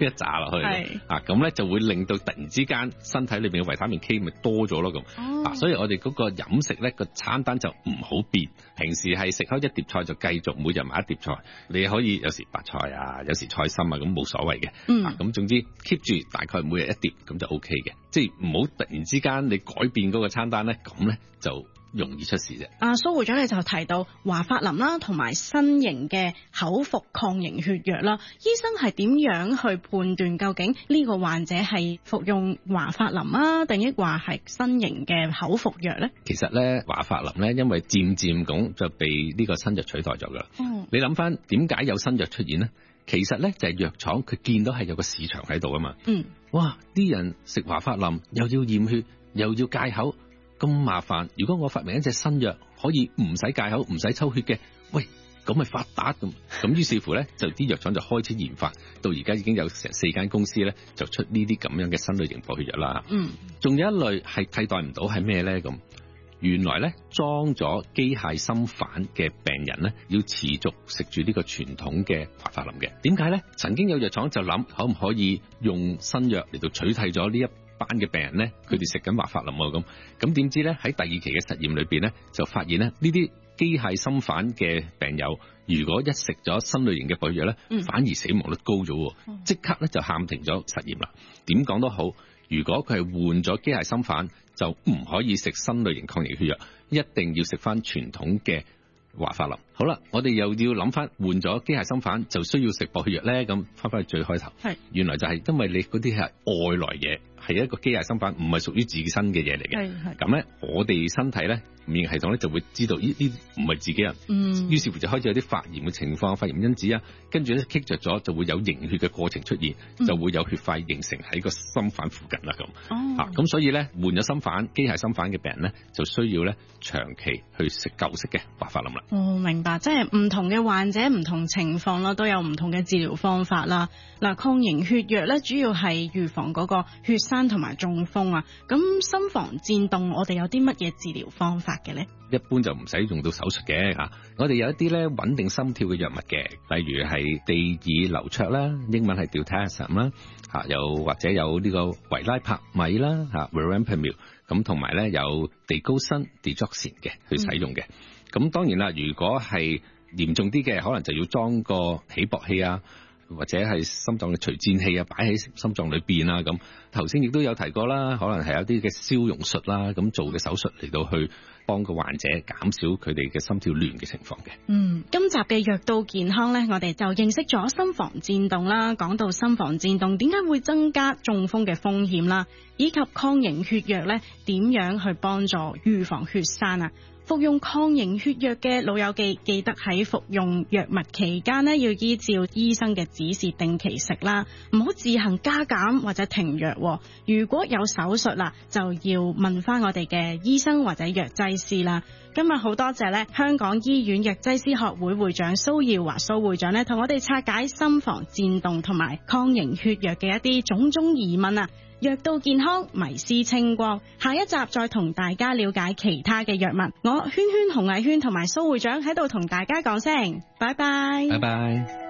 一紮落去，咁咧就會令到突然之間身體裏邊嘅維他命 K 咪多咗咯咁。所以我哋嗰個飲食咧個餐單就唔好變，平時係食開一碟菜就繼續每日買一碟菜，你可以有時白菜啊，有時菜心啊，咁冇所謂嘅。咁總之 keep 住大概每日一碟咁就 OK 嘅，即係唔好突然之間你改變嗰個餐單咧，咁咧就容易出事啫。 蘇會長你就提到華法林啦，同埋新型嘅口服抗凝血藥啦，醫生係點樣去判斷究竟呢個患者係服用華法林啊，定抑或係新型嘅口服藥咧？ 其實咧華法林咧，因為漸漸咁就被呢個新藥取代咗噶啦。你諗翻點解有新藥出現咧？其實咧就係藥廠佢見到係有個市場喺度啊嘛。哇！啲人食華法林又要驗血又要戒口，咁麻煩。如果我發明一隻新藥可以唔使戒口唔使抽血嘅，喂，咁咪發達咁。咁於是乎咧，就啲藥廠就開始研發，到而家已經有成4間公司咧，就出呢啲咁樣嘅新類型補血藥啦。仲有一類係替代唔到係咩咧？咁原來咧裝咗機械心瓣嘅病人咧，要持續食住呢個傳統嘅華法林嘅。點解咧？曾經有藥廠就諗可唔可以用新藥嚟到取替咗呢一班嘅病人咧，佢哋食緊華法林喎咁點知咧喺第2期嘅實驗裏邊咧，就發現咧呢啲機械心瓣嘅病友，如果一食咗新類型嘅補血藥咧，反而死亡率高咗，即刻咧就喊停咗實驗啦。點講都好，如果佢係換咗機械心瓣，就唔可以食新類型抗凝血藥，一定要食翻傳統嘅華法林。好啦，我哋又要諗翻換咗機械心瓣就需要食補血藥咧，咁翻返去最開頭，原來就係因為你嗰啲係外來嘢，係一個機械心瓣，唔係屬於自身嘅嘢嚟嘅。咁咧，我哋身體咧免疫系統咧就會知道呢唔係自己人，於是乎就開始有啲發炎嘅情況，發炎因子啊，跟住咧棘着咗就會有凝血嘅過程出現，就會有血塊形成喺個心瓣附近啦咁。咁所以咧換咗心瓣機械心瓣嘅病人咧，就需要咧長期去食舊式嘅華法林啦。 明白，即係唔同嘅患者唔同情況啦，都有唔同嘅治療方法啦。嗱，抗凝血藥咧主要係預防嗰個血栓同埋中風啊。咁心房顫動我哋有啲乜嘢治療方法嘅咧？ 一般就唔使用到手術嘅嚇，我哋有一啲咧穩定心跳嘅藥物嘅，例如係地爾流卓啦，英文係 diltiazem 啦嚇，又或者有呢個維拉帕米啦嚇 verapamil， 咁同埋咧有地高辛 digoxin 嘅去使用嘅。咁當然啦，如果係嚴重啲嘅，可能就要裝個起搏器啊，或者係心臟嘅除顫器啊，擺喺心臟裏邊啊咁。頭先亦都有提過啦，可能係有啲嘅消融術啦，咁做嘅手術嚟到去幫個患者減少佢哋嘅心跳亂嘅情況嘅。 今集嘅藥到健康呢，我哋就認識咗心房顫動啦，講到心房顫動點解會增加中風嘅風險啦，以及抗凝血藥呢點樣去幫助預防血栓啊。服用抗凝血藥嘅老友記，記得喺服用藥物期間呢，要依照醫生嘅指示定期食啦，唔好自行加減或者停藥。如果有手術啦，就要問翻我哋嘅醫生或者藥劑師啦。今日好多謝咧香港醫院藥劑師學會會長蘇耀華蘇會長咧，同我哋拆解心房顫動同埋抗凝血藥嘅一啲種種疑問啊！藥到健康，迷思清光。下一集再同大家了解其他嘅藥物。我圈圈紅藝圈同埋蘇會長喺度同大家講聲，拜拜。 拜拜。